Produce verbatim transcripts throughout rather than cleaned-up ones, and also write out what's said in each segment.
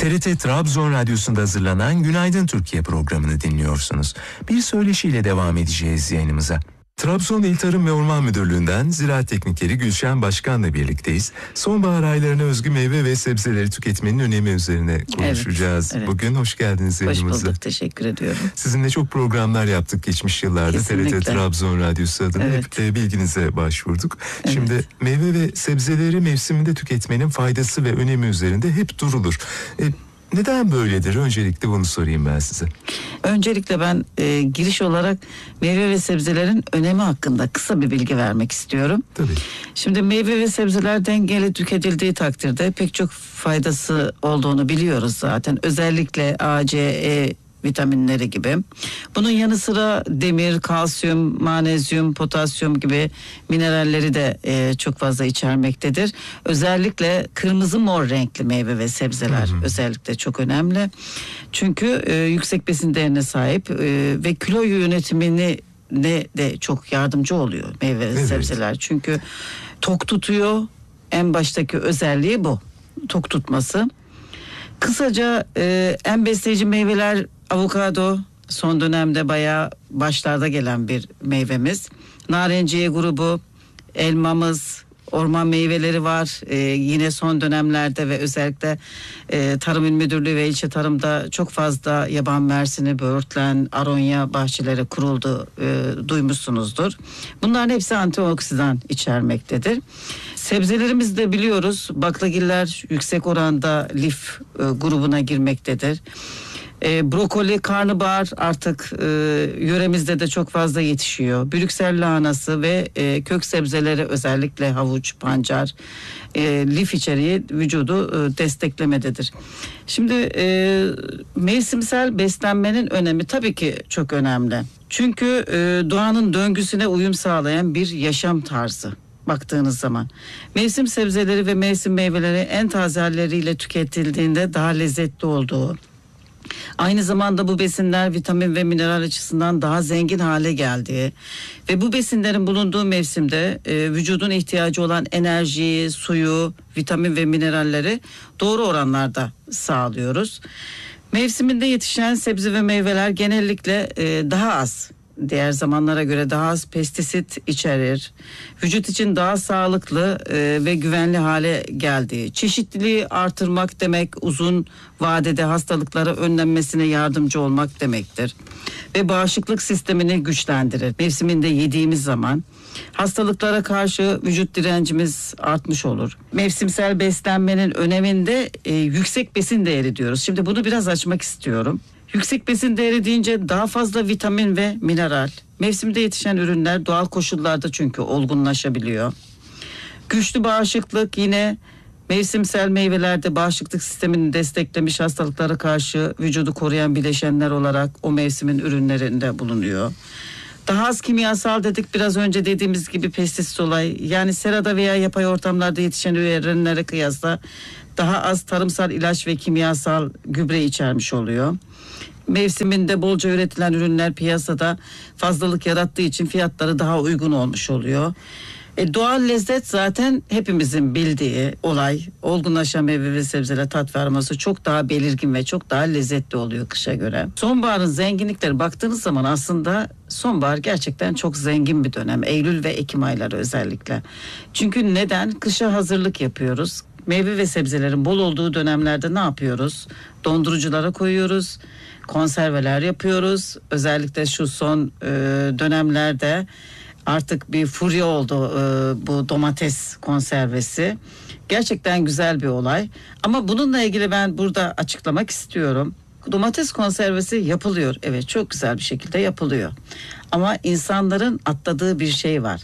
T R T Trabzon Radyosu'nda hazırlanan Günaydın Türkiye programını dinliyorsunuz. Bir söyleşiyle devam edeceğiz yayınımıza. Trabzon İl Tarım ve Orman Müdürlüğü'nden Ziraat Teknikeri Gülşen Başkan'la birlikteyiz. Sonbahar aylarına özgü meyve ve sebzeleri tüketmenin önemi üzerine konuşacağız. Evet, evet. Bugün hoş geldiniz yayınımıza. Hoş bulduk, teşekkür ediyorum. Sizinle çok programlar yaptık geçmiş yıllarda. Kesinlikle. T R T Trabzon Radyosu adına Evet. hep e, bilginize başvurduk. Evet. Şimdi meyve ve sebzeleri mevsiminde tüketmenin faydası ve önemi üzerinde hep durulur. E, Neden böyledir? Öncelikle bunu sorayım ben size. Öncelikle ben e, giriş olarak meyve ve sebzelerin önemi hakkında kısa bir bilgi vermek istiyorum. Tabii. Şimdi meyve ve sebzeler dengeli tüketildiği takdirde pek çok faydası olduğunu biliyoruz zaten. Özellikle A, C, E vitaminleri gibi. Bunun yanı sıra demir, kalsiyum, manezyum, potasyum gibi mineralleri de e, çok fazla içermektedir. Özellikle kırmızı mor renkli meyve ve sebzeler hı hı. özellikle çok önemli. Çünkü e, yüksek besin değerine sahip e, ve kilo yönetimini ne de çok yardımcı oluyor meyve ve evet. sebzeler. Çünkü tok tutuyor. En baştaki özelliği bu. Tok tutması. Kısaca e, en besleyici meyveler avokado, son dönemde bayağı başlarda gelen bir meyvemiz. Narenciye grubu, elmamız, orman meyveleri var. Ee, yine son dönemlerde ve özellikle e, Tarım İl Müdürlüğü ve ilçe tarımda çok fazla yaban mersini, böğürtlen, aronya bahçeleri kuruldu, e, duymuşsunuzdur. Bunların hepsi antioksidan içermektedir. Sebzelerimiz de biliyoruz, baklagiller yüksek oranda lif e, grubuna girmektedir. E, brokoli, karnabahar artık e, yöremizde de çok fazla yetişiyor. Brüksel lahanası ve e, kök sebzeleri özellikle havuç, pancar, e, lif içeriği vücudu e, desteklemededir. Şimdi e, mevsimsel beslenmenin önemi tabii ki çok önemli. Çünkü e, doğanın döngüsüne uyum sağlayan bir yaşam tarzı. Baktığınız zaman mevsim sebzeleri ve mevsim meyveleri en taze halleriyle tüketildiğinde daha lezzetli olduğu, aynı zamanda bu besinler vitamin ve mineral açısından daha zengin hale geldiği ve bu besinlerin bulunduğu mevsimde e, vücudun ihtiyacı olan enerjiyi, suyu, vitamin ve mineralleri doğru oranlarda sağlıyoruz. Mevsiminde yetişen sebze ve meyveler genellikle e, daha az, diğer zamanlara göre daha az pestisit içerir. Vücut için daha sağlıklı e, ve güvenli hale geldiği. Çeşitliliği artırmak demek uzun vadede hastalıklara önlenmesine yardımcı olmak demektir. Ve bağışıklık sistemini güçlendirir. Mevsiminde yediğimiz zaman hastalıklara karşı vücut direncimiz artmış olur. Mevsimsel beslenmenin öneminde e, yüksek besin değeri diyoruz. Şimdi bunu biraz açmak istiyorum. Yüksek besin değeri deyince daha fazla vitamin ve mineral. Mevsimde yetişen ürünler doğal koşullarda çünkü olgunlaşabiliyor. Güçlü bağışıklık, yine mevsimsel meyvelerde bağışıklık sistemini desteklemiş, hastalıklara karşı vücudu koruyan bileşenler olarak o mevsimin ürünlerinde bulunuyor. Daha az kimyasal dedik, biraz önce dediğimiz gibi pestisit olay, yani serada veya yapay ortamlarda yetişen ürünlere kıyasla daha az tarımsal ilaç ve kimyasal gübre içermiş oluyor. Mevsiminde bolca üretilen ürünler piyasada fazlalık yarattığı için fiyatları daha uygun olmuş oluyor. E, doğal lezzet zaten hepimizin bildiği olay. Olgunlaşan meyve ve sebzeler tat ve aroması çok daha belirgin ve çok daha lezzetli oluyor kışa göre. Sonbaharın zenginlikleri baktığınız zaman aslında sonbahar gerçekten çok zengin bir dönem. Eylül ve Ekim ayları özellikle. Çünkü neden? Kışa hazırlık yapıyoruz. Meyve ve sebzelerin bol olduğu dönemlerde ne yapıyoruz? Donduruculara koyuyoruz. Konserveler yapıyoruz. Özellikle şu son e, dönemlerde artık bir furya oldu e, bu domates konservesi. Gerçekten güzel bir olay. Ama bununla ilgili ben burada açıklamak istiyorum. Domates konservesi yapılıyor. Evet, çok güzel bir şekilde yapılıyor. Ama insanların atladığı bir şey var.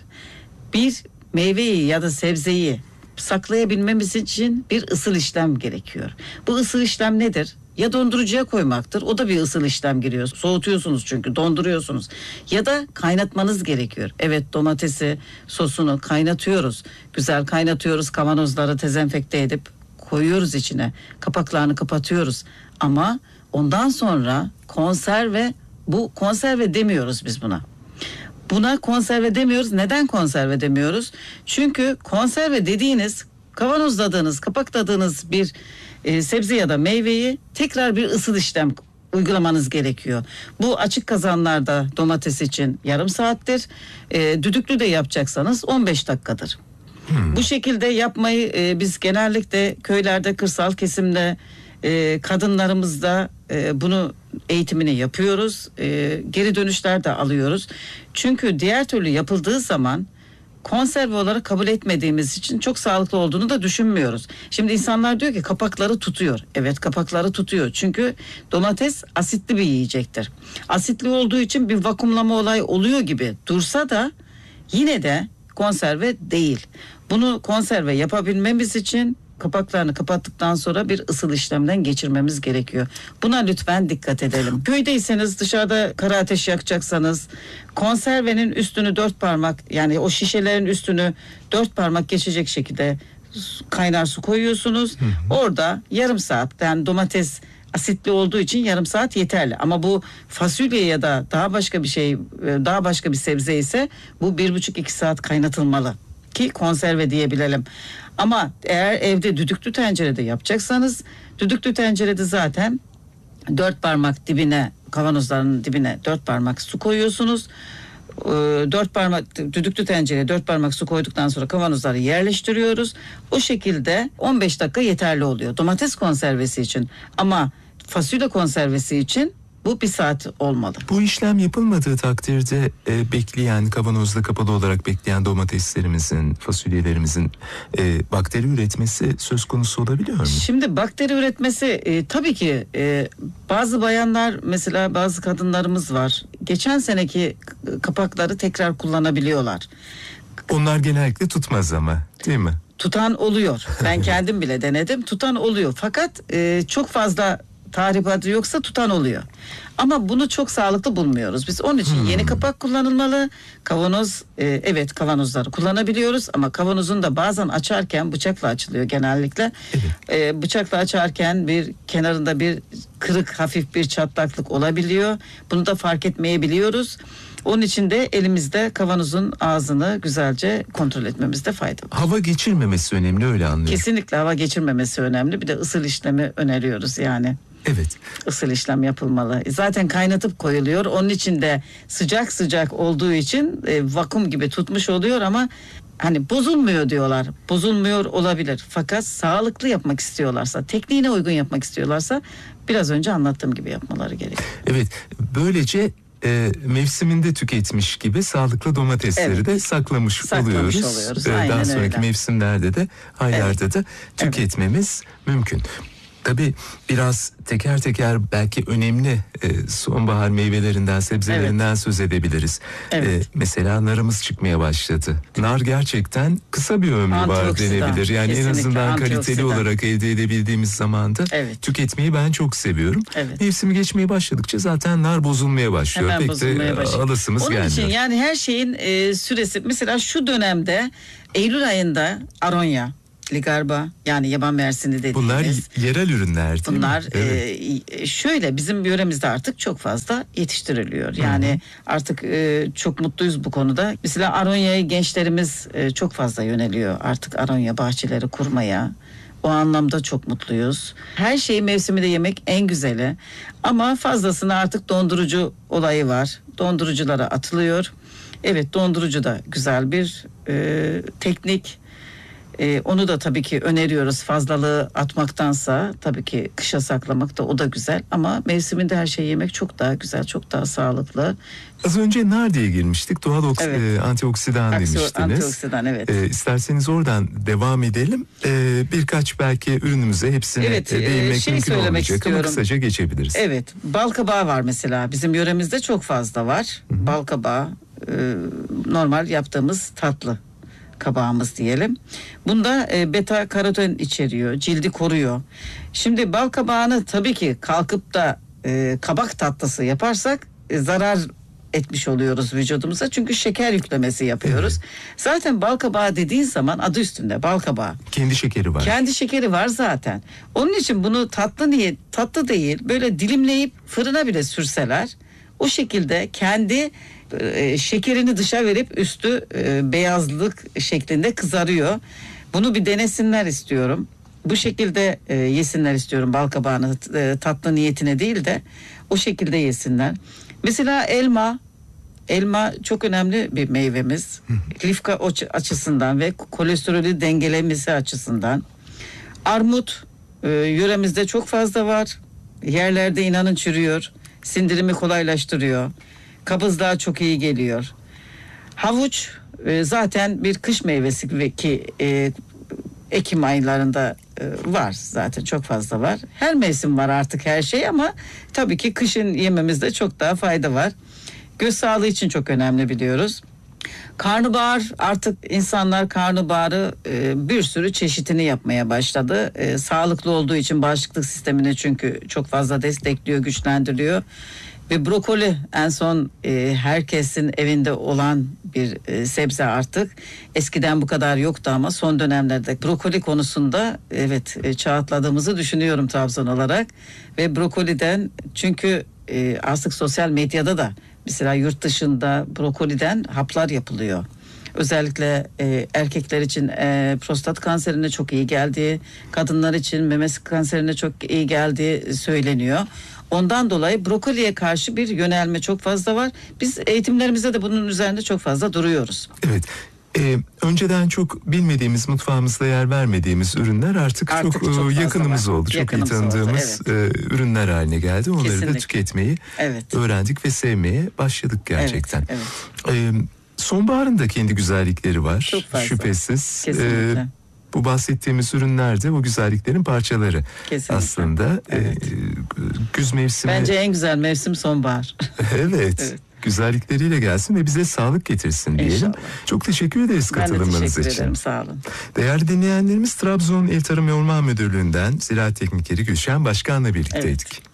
Bir meyveyi ya da sebzeyi saklayabilmemiz için bir ısıl işlem gerekiyor. Bu ısıl işlem nedir? Ya dondurucuya koymaktır. O da bir ısıl işlem giriyor. Soğutuyorsunuz çünkü, donduruyorsunuz. Ya da kaynatmanız gerekiyor. Evet, domatesi, sosunu kaynatıyoruz. Güzel kaynatıyoruz. Kavanozları dezenfekte edip koyuyoruz içine. Kapaklarını kapatıyoruz. Ama ondan sonra konserve, bu konserve demiyoruz biz buna. Buna konserve demiyoruz. Neden konserve demiyoruz? Çünkü konserve dediğiniz, kavanozladığınız, kapakladığınız bir e, sebze ya da meyveyi tekrar bir ısıl işlem uygulamanız gerekiyor. Bu açık kazanlarda domates için yarım saattir. E, düdüklü de yapacaksanız on beş dakikadır. Hmm. Bu şekilde yapmayı e, biz genellikle köylerde, kırsal kesimde e, kadınlarımızda e, bunu eğitimini yapıyoruz. E, geri dönüşler de alıyoruz. Çünkü diğer türlü yapıldığı zaman konserve olarak kabul etmediğimiz için çok sağlıklı olduğunu da düşünmüyoruz. Şimdi insanlar diyor ki kapakları tutuyor. Evet, kapakları tutuyor. Çünkü domates asitli bir yiyecektir. Asitli olduğu için bir vakumlama olayı oluyor gibi dursa da yine de konserve değil. Bunu konserve yapabilmemiz için kapaklarını kapattıktan sonra bir ısıl işlemden geçirmemiz gerekiyor. Buna lütfen dikkat edelim. Köydeyseniz, dışarıda kara ateş yakacaksanız konservenin üstünü dört parmak, yani o şişelerin üstünü dört parmak geçecek şekilde kaynar su koyuyorsunuz. Hı hı. Orada yarım saat, yani domates asitli olduğu için yarım saat yeterli. Ama bu fasulye ya da daha başka bir şey, daha başka bir sebze ise bu bir buçuk iki saat kaynatılmalı ki konserve diyebilelim. Ama eğer evde düdüklü tencerede yapacaksanız, düdüklü tencerede zaten dört parmak dibine, kavanozların dibine dört parmak su koyuyorsunuz. Dört parmak düdüklü tencereye dört parmak su koyduktan sonra kavanozları yerleştiriyoruz. O şekilde on beş dakika yeterli oluyor domates konservesi için. Ama fasulye konservesi için bu bir saat olmalı. Bu işlem yapılmadığı takdirde e, bekleyen, kavanozda kapalı olarak bekleyen domateslerimizin, fasulyelerimizin e, bakteri üretmesi söz konusu olabiliyor mu? Şimdi bakteri üretmesi e, tabii ki e, bazı bayanlar, mesela bazı kadınlarımız var. Geçen seneki kapakları tekrar kullanabiliyorlar. Onlar genellikle tutmaz ama, değil mi? Tutan oluyor. Ben kendim bile denedim. Tutan oluyor. Fakat e, çok fazla tahribatı yoksa tutan oluyor. Ama bunu çok sağlıklı bulmuyoruz. Biz onun için hmm. yeni kapak kullanılmalı. Kavanoz, e, evet kavanozları kullanabiliyoruz ama kavanozun da bazen açarken bıçakla açılıyor genellikle. Evet. E, bıçakla açarken bir kenarında bir kırık, hafif bir çatlaklık olabiliyor. Bunu da fark etmeyebiliyoruz. Onun için de elimizde kavanozun ağzını güzelce kontrol etmemizde fayda var. Hava geçirmemesi önemli, öyle anlıyorum. Kesinlikle hava geçirmemesi önemli. Bir de ısıl işlemi öneriyoruz yani. Evet. Isıl işlem yapılmalı. Zaten kaynatıp koyuluyor. Onun için de sıcak sıcak olduğu için e, vakum gibi tutmuş oluyor ama hani bozulmuyor diyorlar. Bozulmuyor olabilir. Fakat sağlıklı yapmak istiyorlarsa, tekniğine uygun yapmak istiyorlarsa biraz önce anlattığım gibi yapmaları gerekiyor. Evet. Böylece e, mevsiminde tüketmiş gibi sağlıklı domatesleri evet. de saklamış, saklamış oluyoruz. oluyoruz. E, Aynen daha sonraki öyle. mevsimlerde de, aylarda evet. da tüketmemiz evet. mümkün. Tabii biraz teker teker belki önemli e, sonbahar meyvelerinden, sebzelerinden evet. söz edebiliriz. Evet. E, mesela narımız çıkmaya başladı. Nar gerçekten kısa bir ömrü var denebilir. Yani kesinlikle en azından kaliteli olarak elde edebildiğimiz zamanda evet. tüketmeyi ben çok seviyorum. Evet. Mevsimi geçmeye başladıkça zaten nar bozulmaya başlıyor. Hemen Pek bozulmaya de başlıyor. alasımız Onun gelmiyor. Onun için yani her şeyin e, süresi, mesela şu dönemde Eylül ayında aronya, ligarba, yani yaban mersini dediğimiz. Bunlar yerel ürünler değil Bunlar mi? Evet. e, şöyle bizim yöremizde artık çok fazla yetiştiriliyor. Yani Hı-hı. artık e, çok mutluyuz bu konuda. Mesela aronyaya gençlerimiz e, çok fazla yöneliyor artık aronya bahçeleri kurmaya. O anlamda çok mutluyuz. Her şeyi mevsiminde yemek en güzeli. Ama fazlasını artık dondurucu olayı var. Donduruculara atılıyor. Evet, dondurucu da güzel bir e, teknik. Ee, onu da tabii ki öneriyoruz, fazlalığı atmaktansa tabii ki kışa saklamak da o da güzel ama mevsiminde her şeyi yemek çok daha güzel, çok daha sağlıklı. Az önce nar diye girmiştik, doğal oks- evet. e, antioksidan Aksi, demiştiniz. Antioksidan evet. E, isterseniz oradan devam edelim. E, birkaç belki ürünümüze hepsine evet, değinmek şey mümkün olmayacak istiyorum. Ama kısaca geçebiliriz. Evet, balkabağı var mesela, bizim yöremizde çok fazla var. Hı-hı. Balkabağı e, normal yaptığımız tatlı kabağımız diyelim. Bunda e, beta karoten içeriyor, cildi koruyor. Şimdi bal kabağını tabii ki kalkıp da e, kabak tatlısı yaparsak e, zarar etmiş oluyoruz vücudumuza. Çünkü şeker yüklemesi yapıyoruz. Evet. Zaten bal kabağı dediğin zaman adı üstünde bal kabağı. Kendi şekeri var. Kendi şekeri var zaten. Onun için bunu tatlı niye tatlı değil, böyle dilimleyip fırına bile sürseler o şekilde kendi e, şekerini dışa verip üstü e, beyazlık şeklinde kızarıyor. Bunu bir denesinler istiyorum. bu şekilde e, yesinler istiyorum balkabağını, e, tatlı niyetine değil de o şekilde yesinler. Mesela elma, elma çok önemli bir meyvemiz. Lifka açısından ve kolesterolü dengelemesi açısından. Armut e, yöremizde çok fazla var. Yerlerde inanın çürüyor. Sindirimi kolaylaştırıyor. Kabızlığa çok iyi geliyor. Havuç e, zaten bir kış meyvesi ve ki e, Ekim aylarında e, var zaten, çok fazla var. Her mevsim var artık her şey ama tabii ki kışın yememizde çok daha fayda var. Göz sağlığı için çok önemli biliyoruz. Karnabahar, artık insanlar karnabaharı e, bir sürü çeşitini yapmaya başladı. E, sağlıklı olduğu için bağışıklık sistemini çünkü çok fazla destekliyor, güçlendiriyor. Ve brokoli en son e, herkesin evinde olan bir e, sebze artık. Eskiden bu kadar yoktu ama son dönemlerde brokoli konusunda evet e, çağ atladığımızı düşünüyorum Trabzon olarak. Ve brokoliden, çünkü e, artık sosyal medyada da mesela yurt dışında brokoliden haplar yapılıyor. Özellikle e, erkekler için e, prostat kanserine çok iyi geldiği, kadınlar için memesi kanserine çok iyi geldiği söyleniyor. Ondan dolayı brokoliye karşı bir yönelme çok fazla var. Biz eğitimlerimizde de bunun üzerinde çok fazla duruyoruz. Evet. Ee, önceden çok bilmediğimiz, mutfağımızda yer vermediğimiz ürünler artık, Artık çok, çok e, yakınımız var. oldu. Yakınımız çok iyi tanıdığımız oldu, evet. e, ürünler haline geldi. Onları Kesinlikle. da tüketmeyi Evet. öğrendik ve sevmeye başladık gerçekten. Evet, Ee, sonbaharın da kendi güzellikleri var. Çok fazla. Şüphesiz. Kesinlikle. Ee, bu bahsettiğimiz ürünler de bu güzelliklerin parçaları. Kesinlikle. Aslında Evet. e, güz mevsimi. Bence en güzel mevsim sonbahar. Evet. Evet. Güzellikleriyle gelsin ve bize sağlık getirsin diyelim. İnşallah. Çok teşekkür ederiz Ben de katılımınız teşekkür için. ederim, sağ olun. Değerli dinleyenlerimiz, Trabzon İl Tarım ve Orman Müdürlüğü'nden Ziraat Teknikeri Gülşen Başkan'la birlikteydik. Evet.